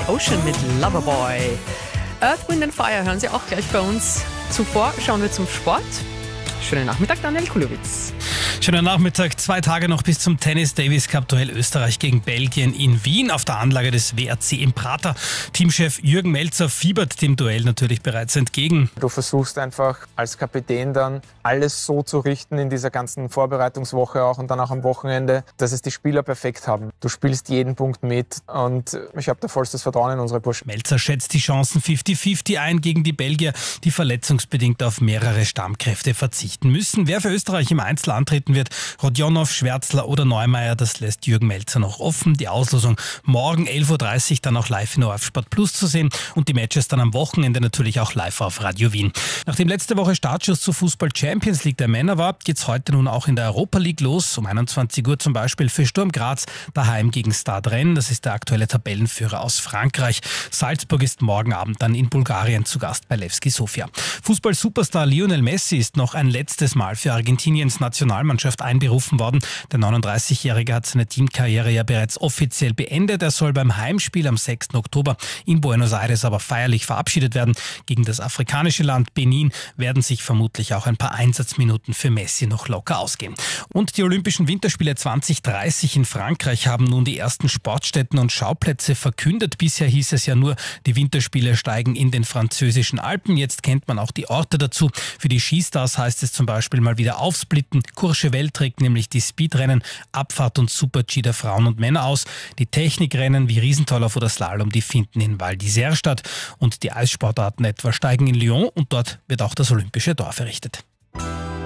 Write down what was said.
Ocean mit Loverboy. Earth, Wind Fire hören Sie auch gleich bei uns. Zuvor schauen wir zum Sport. Schönen Nachmittag, Daniel Kulowitz. Schönen Nachmittag. 2 Tage noch bis zum Tennis Davis Cup Duell Österreich gegen Belgien in Wien auf der Anlage des WRC im Prater. Teamchef Jürgen Melzer fiebert dem Duell natürlich bereits entgegen. Du versuchst einfach als Kapitän dann alles so zu richten in dieser ganzen Vorbereitungswoche auch und dann auch am Wochenende, dass es die Spieler perfekt haben. Du spielst jeden Punkt mit und ich habe da vollstes Vertrauen in unsere Burschen. Melzer schätzt die Chancen 50-50 ein gegen die Belgier, die verletzungsbedingt auf mehrere Stammkräfte verzichten müssen. Wer für Österreich im Einzel antreten wird, Rodionov, Schwärzler oder Neumeier, das lässt Jürgen Melzer noch offen. Die Auslosung morgen 11.30 Uhr dann auch live in ORF Sport Plus zu sehen und die Matches dann am Wochenende natürlich auch live auf Radio Wien. Nachdem letzte Woche Startschuss zur Fußball Champions League der Männer war, geht's heute nun auch in der Europa League los. Um 21 Uhr zum Beispiel für Sturm Graz daheim gegen Stade Rennes. Das ist der aktuelle Tabellenführer aus Frankreich. Salzburg ist morgen Abend dann in Bulgarien zu Gast bei Levski Sofia. Fußball-Superstar Lionel Messi ist noch ein letztes Mal für Argentiniens Nationalmannschaft einberufen worden. Der 39-Jährige hat seine Teamkarriere ja bereits offiziell beendet. Er soll beim Heimspiel am 6. Oktober in Buenos Aires aber feierlich verabschiedet werden. Gegen das afrikanische Land Benin werden sich vermutlich auch ein paar Einsatzminuten für Messi noch locker ausgehen. Und die Olympischen Winterspiele 2030 in Frankreich haben nun die ersten Sportstätten und Schauplätze verkündet. Bisher hieß es ja nur, die Winterspiele steigen in den französischen Alpen. Jetzt kennt man auch die Orte dazu. Für die Skistars heißt es zum Beispiel mal wieder aufsplitten. Courchevel trägt nämlich die Speedrennen, Abfahrt und Super-G der Frauen und Männer aus. Die Technikrennen wie Riesentorlauf oder Slalom, die finden in Val d'Isère statt. Und die Eissportarten etwa steigen in Lyon und dort wird auch das Olympische Dorf errichtet.